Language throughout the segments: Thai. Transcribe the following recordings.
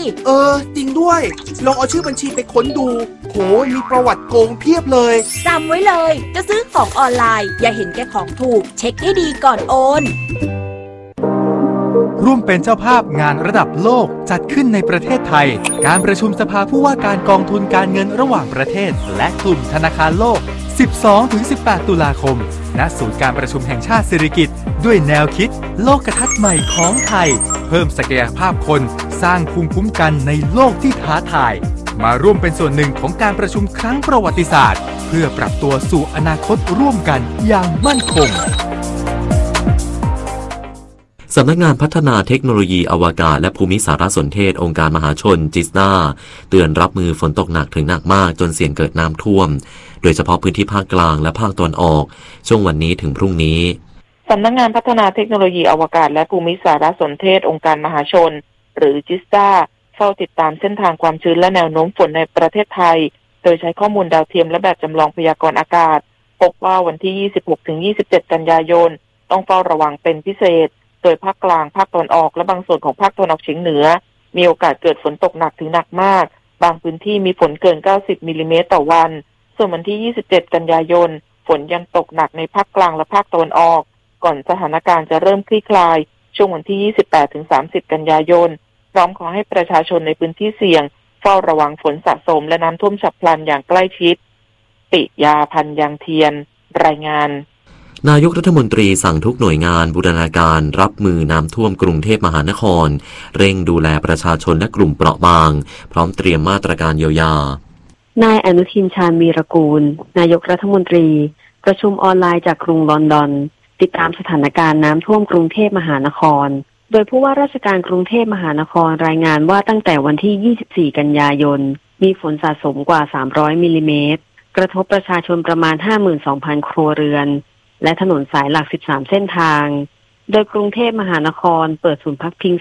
จริงด้วยลองเอาชื่อบัญชีไปค้นดูโหมีประวัติโกงเพียบเลยจำไว้เลยจะซื้อของออนไลน์อย่าเห็นแก่ของถูกเช็คให้ดีก่อนโอนร่วมเป็นเจ้าภาพงานระดับโลกจัดขึ้นในประเทศไทยการประชุมสภาผู้ว่าการกองทุนการเงินระหว่างประเทศและกลุ่มธนาคารโลก 12-18 ตุลาคมณศูนย์การประชุมแห่งชาติสิริกิติ์ด้วยแนวคิดโลกทัศน์ใหม่ของไทยเพิ่มศักยภาพคนสร้างภูมิคุ้มกันในโลกที่ท้าทายมาร่วมเป็นส่วนหนึ่งของการประชุมครั้งประวัติศาสตร์เพื่อปรับตัวสู่อนาคตร่วมกันอย่างมั่นคงสำนักงานพัฒนาเทคโนโลยีอวกาศและภูมิสารสนเทศองค์การมหาชนจิสนาเตือนรับมือฝนตกหนักถึงหนักมากจนเสี่ยงเกิดน้ำท่วมโดยเฉพาะพื้นที่ภาคกลางและภาคตะวันออกช่วงวันนี้ถึงพรุ่งนี้สำนักงานพัฒนาเทคโนโลยีอวกาศและภูมิสารสนเทศองค์การมหาชนหรือจิสนาเฝ้าติดตามเส้นทางความชื้นและแนวโน้มฝนในประเทศไทยโดยใช้ข้อมูลดาวเทียมและแบบจำลองพยากรณ์อากาศพบว่าวันที่ 26-27 กันยายนต้องเฝ้าระวังเป็นพิเศษโดยภาคกลางภาคตะวันออกและบางส่วนของภาคตะวันออกเฉียงเหนือมีโอกาสเกิดฝนตกหนักถึงหนักมากบางพื้นที่มีฝนเกิน90มิลลิเมตรต่อวันส่วนวันที่ 27 กันยายนฝนยังตกหนักในภาคกลางและภาคตะวันออกก่อนสถานการณ์จะเริ่มคลี่คลายช่วงวันที่ 28-30 กันยายนพร้อมขอให้ประชาชนในพื้นที่เสี่ยงเฝ้าระวังฝนสะสมและน้ำท่วมฉับพลันอย่างใกล้ชิดปิยาพันธ์ยังเทียนรายงานนายกรัฐมนตรีสั่งทุกหน่วยงานบูรณาการรับมือน้ำท่วมกรุงเทพมหานครเร่งดูแลประชาชนและกลุ่มเปราะบางพร้อมเตรียมมาตรการเยียวยานายอนุทินชาญวีรกูลนายกรัฐมนตรีประชุมออนไลน์จากกรุงลอนดอนติดตามสถานการณ์น้ำท่วมกรุงเทพมหานครโดยผู้ว่าราชการกรุงเทพมหานครรายงานว่าตั้งแต่วันที่ 24 กันยายนมีฝนสะสมกว่า 300 มิลลิเมตรกระทบประชาชนประมาณ 52,000 ครัวเรือนและถนนสายหลัก 13 เส้นทางโดยกรุงเทพมหานครเปิดศูนย์พักพิง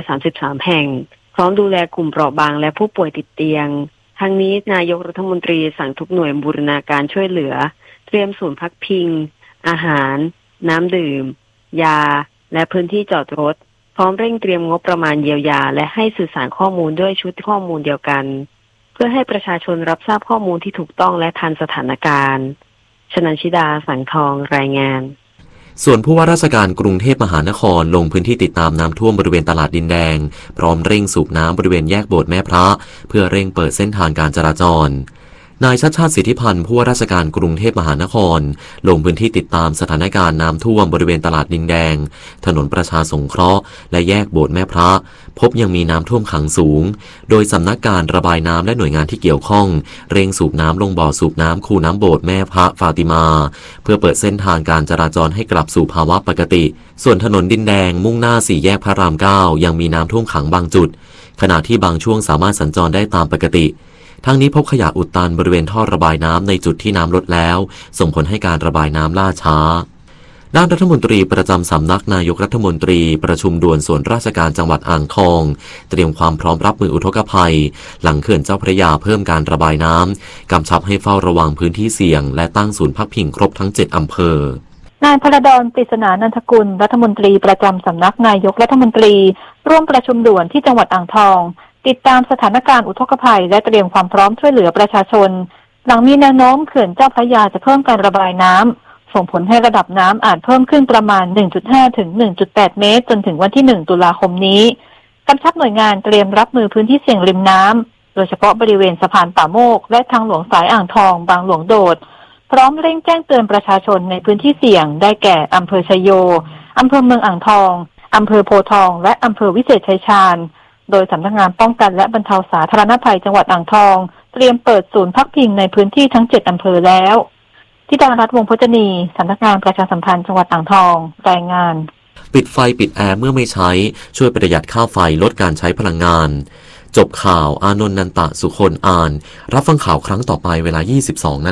233 แห่งพร้อมดูแลกลุ่มเปราะบางและผู้ป่วยติดเตียงทั้งนี้นายกรัฐมนตรีสั่งทุกหน่วยบูรณาการช่วยเหลือเตรียมศูนย์พักพิงอาหารน้ำดื่มยาและพื้นที่จอดรถพร้อมเร่งเตรียมงบประมาณเยียวยาและให้สื่อสารข้อมูลด้วยชุดข้อมูลเดียวกันเพื่อให้ประชาชนรับทราบข้อมูลที่ถูกต้องและทันสถานการณ์ชนันชิดาสังทองรายงานส่วนผู้ว่าราชการกรุงเทพมหานครลงพื้นที่ติดตามน้ำท่วมบริเวณตลาดดินแดงพร้อมเร่งสูบน้ำบริเวณแยกโบสถ์แม่พระเพื่อเร่งเปิดเส้นทางการจราจรนายชัชชาติสิทธิพันธ์ผู้ว่าราชการกรุงเทพมหานครลงพื้นที่ติดตามสถานการณ์น้ำท่วมบริเวณตลาดดินแดงถนนประชาสงเคราะห์และแยกโบสถ์แม่พระพบยังมีน้ำท่วมขังสูงโดยสำนักการระบายน้ำและหน่วยงานที่เกี่ยวข้องเร่งสูบน้ำลงบ่อสูบน้ำคูน้ำโบสถ์แม่พระฟาติมาเพื่อเปิดเส้นทางการจราจรให้กลับสู่ภาวะปกติส่วนถนนดินแดงมุ่งหน้า4แยกพระราม9ยังมีน้ำท่วมขังบางจุดขณะที่บางช่วงสามารถสัญจรได้ตามปกติทั้งนี้พบขยะอุดตันบริเวณท่อระบายน้ำในจุดที่น้ำลดแล้วส่งผลให้การระบายน้ำล่าช้าด้านรัฐมนตรีประจำสำนักนายกรัฐมนตรีประชุมด่วนส่วนราชการจังหวัดอ่างทองเตรียมความพร้อมรับมืออุทกภัยหลังเขื่อนเจ้าพระยาเพิ่มการระบายน้ำกำชับให้เฝ้าระวังพื้นที่เสี่ยงและตั้งศูนย์พักพิงครบทั้ง7อำเภอนายพลดลปริศนานันทกุลรัฐมนตรีประจำสำนักนายกรัฐมนตรีร่วมประชุมด่วนที่จังหวัดอ่างทองติดตามสถานการณ์อุทกภัยและเตรียมความพร้อมช่วยเหลือประชาชนหลังมีแนวโน้มเขื่อนเจ้าพระยาจะเพิ่มการระบายน้ำส่งผลให้ระดับน้ำอาจเพิ่มขึ้นประมาณ 1.5 ถึง 1.8 เมตรจนถึงวันที่ 1 ตุลาคมนี้กำชับหน่วยงานเตรียมรับมือพื้นที่เสี่ยงริมน้ำโดยเฉพาะบริเวณสะพานป่าโมกและทางหลวงสายอ่างทองบางหลวงโดดพร้อมเร่งแจ้งเตือนประชาชนในพื้นที่เสี่ยงได้แก่อำเภอชัยโยอำเภอเมืองอ่างทองอำเภอโพธิ์ทองและอำเภอวิเศษชัยชาญโดยสำนักงานป้องกันและบรรเทาสาธารณภัยจังหวัดอ่างทองเตรียมเปิดศูนย์พักพิงในพื้นที่ทั้ง7อำเภอแล้วที่ดารัตน์วงศ์พจนีสำนักงานประชาสัมพันธ์จังหวัดอ่างทองรายงานปิดไฟปิดแอร์เมื่อไม่ใช้ช่วยประหยัดค่าไฟลดการใช้พลังงานจบข่าวอานนท์นันตะสุคนอ่านรับฟังข่าวครั้งต่อไปเวลา 22:00 น.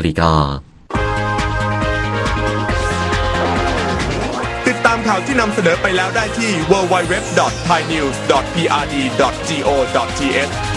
ติดตามข่าวที่นำเสนอไปแล้วได้ที่ www.thainews.prd.go.th